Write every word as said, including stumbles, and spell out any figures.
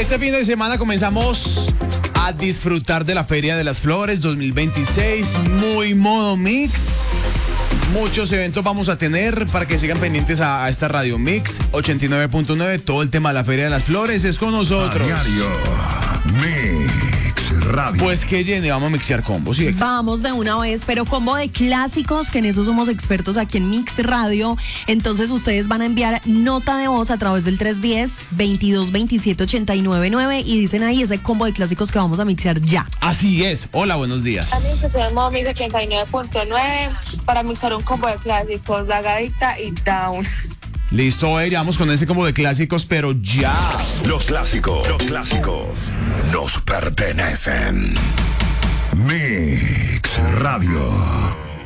Este fin de semana comenzamos a disfrutar de la Feria de las Flores dos mil veintiséis, muy modo mix. Muchos eventos vamos a tener para que sigan pendientes a, a esta Radio Mix ochenta y nueve punto nueve. Todo el tema de la Feria de las Flores es con nosotros. A diario Mix Radio. Pues que llene, vamos a mixear combos. ¿Sí? Vamos de una vez, pero combo de clásicos, que en eso somos expertos aquí en Mix Radio. Entonces ustedes van a enviar nota de voz a través del tres uno cero, veintidós veintisiete, ochenta y nueve nueve y dicen ahí ese combo de clásicos que vamos a mixear ya. Así es. Hola, buenos días. Soy el modo Mix ochenta y nueve punto nueve para mixar un combo de clásicos, Lagadita y Down. Listo, eh, ya vamos con ese combo de clásicos, pero ya. Los clásicos, los clásicos nos pertenecen. Mix Radio.